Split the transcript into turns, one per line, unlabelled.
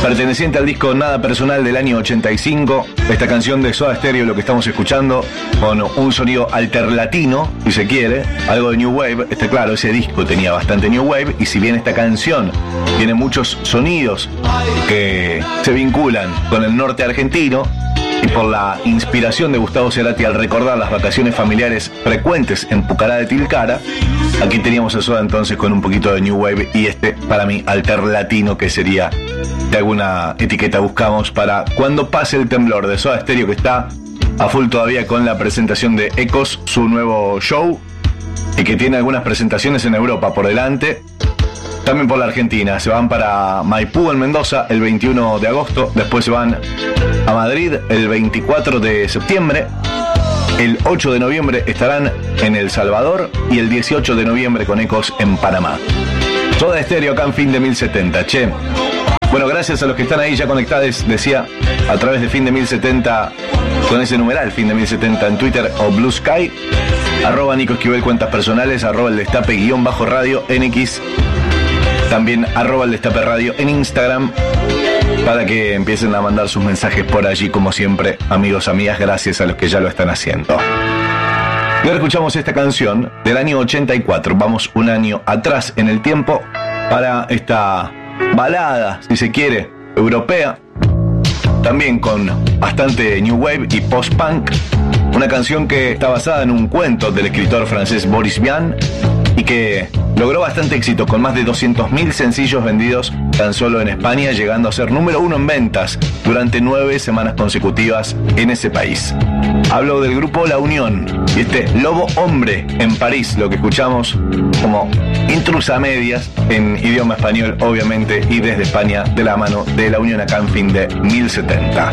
perteneciente al disco Nada Personal del año 85. Esta canción de Soda Stereo, lo que estamos escuchando, con un sonido alterlatino, si se quiere, algo de New Wave. Claro, ese disco tenía bastante New Wave, y si bien esta canción tiene muchos sonidos que se vinculan con el norte argentino, y por la inspiración de Gustavo Cerati al recordar las vacaciones familiares frecuentes en Pucará de Tilcara, aquí teníamos a Soda entonces con un poquito de New Wave y para mí, alterlatino, que sería, de alguna etiqueta buscamos para Cuando pase el temblor, de Soda Stereo, que está a full todavía con la presentación de Ecos, su nuevo show, y que tiene algunas presentaciones en Europa por delante. También por la Argentina, se van para Maipú en Mendoza el 21 de agosto, después se van a Madrid el 24 de septiembre, el 8 de noviembre estarán en El Salvador y el 18 de noviembre con Ecos en Panamá. Soda Stereo acá en Fin de 1070, che. Bueno, gracias a los que están ahí ya conectados, decía, a través de Fin de 1070, con ese numeral, Fin de 1070 en Twitter o Blue Sky, @ Nico Esquivel cuentas personales, @ el destape _radio NX, también @ el destape radio en Instagram, para que empiecen a mandar sus mensajes por allí, como siempre, amigos, amigas, gracias a los que ya lo están haciendo. Y ahora escuchamos esta canción del año 84, vamos un año atrás en el tiempo, para esta balada, si se quiere, europea, también con bastante New Wave y post-punk, una canción que está basada en un cuento del escritor francés Boris Vian, y que logró bastante éxito, con más de 200.000 sencillos vendidos tan solo en España, llegando a ser número 1 en ventas durante 9 semanas consecutivas en ese país. Hablo del grupo La Unión y Lobo Hombre en París, lo que escuchamos como Intrusa a medias en idioma español, obviamente, y desde España, de la mano de La Unión acá en Fin de 1070.